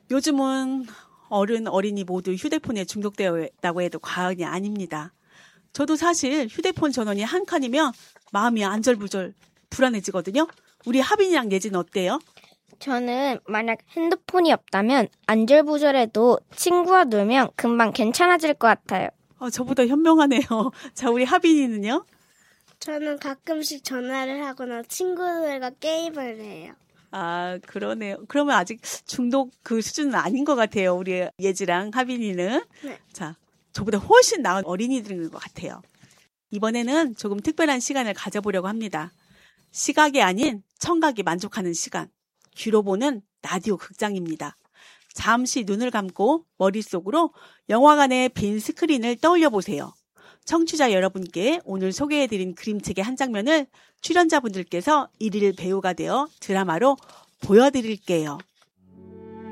요즘은 어른, 어린이 모두 휴대폰에 중독되어 있다고 해도 과언이 아닙니다. 저도 사실 휴대폰 전원이 한 칸이면 마음이 안절부절 불안해지거든요. 우리 하빈이랑 예진 어때요? 저는 만약 핸드폰이 없다면 안절부절해도 친구와 놀면 금방 괜찮아질 것 같아요. 저보다 현명하네요. 자, 우리 하빈이는요? 저는 가끔씩 전화를 하거나 친구들과 게임을 해요. 아, 그러네요. 그러면 아직 중독 그 수준은 아닌 것 같아요. 우리 예지랑 하빈이는. 네. 자, 저보다 훨씬 나은 어린이들인 것 같아요. 이번에는 조금 특별한 시간을 가져보려고 합니다. 시각이 아닌 청각이 만족하는 시간. 귀로 보는 라디오 극장입니다. 잠시 눈을 감고 머릿속으로 영화관의 빈 스크린을 떠올려 보세요. 청취자 여러분께 오늘 소개해드린 그림책의 한 장면을 출연자분들께서 일일 배우가 되어 드라마로 보여드릴게요.